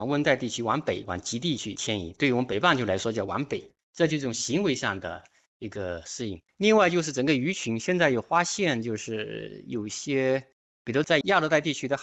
温带地区往北往极地去迁移，对于我们北半球来说叫往北，这就是一种行为上的一个适应。另外就是整个鱼群现在有发现，就是有些，比如在亚热带地区的